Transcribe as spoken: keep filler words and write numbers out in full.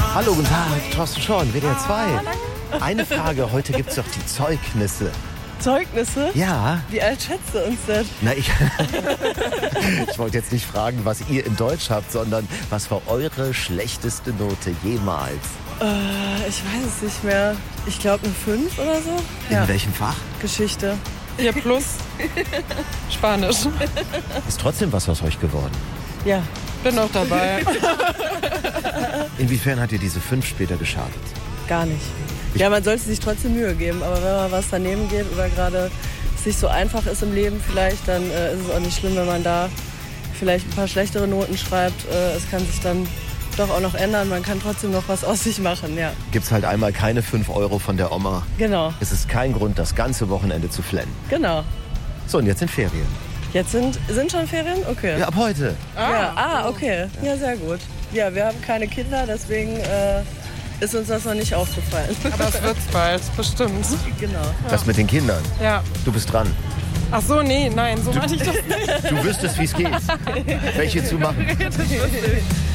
Hallo, guten Tag, Thorsten Schorn, W D R zwei. Eine Frage, heute gibt's doch die Zeugnisse. Zeugnisse? Ja. Wie alt schätzt du uns denn? Na, ich, ich wollte jetzt nicht fragen, was ihr in Deutsch habt, sondern was war eure schlechteste Note jemals? Äh, ich weiß es nicht mehr. Ich glaube eine fünf oder so. In Ja. welchem Fach? Geschichte. Vier plus Spanisch. Ist trotzdem was aus euch geworden. Ja. Bin auch dabei. Inwiefern hat ihr diese fünf später geschadet? Gar nicht. Ja, man sollte sich trotzdem Mühe geben, aber wenn mal was daneben geht oder gerade es nicht so einfach ist im Leben vielleicht, dann äh, ist es auch nicht schlimm, wenn man da vielleicht ein paar schlechtere Noten schreibt. Äh, es kann sich dann doch auch noch ändern, man kann trotzdem noch was aus sich machen, ja. Gibt's halt einmal keine fünf Euro von der Oma. Genau, Es ist kein Grund, das ganze Wochenende zu flennen. genau. So, und jetzt sind Ferien. Jetzt sind, sind schon Ferien? Okay. Ja, ab heute. Ja, ah, okay. Ja, sehr gut. Ja, wir haben keine Kinder, deswegen äh, ist uns das noch nicht aufgefallen. Aber es wird's bald, bestimmt. Genau. Das mit den Kindern. Ja. Du bist dran. Ach so, nee, nein, so meinte ich das nicht. Du wüsstest, wie es geht. Welche zu machen. Das wüsste ich.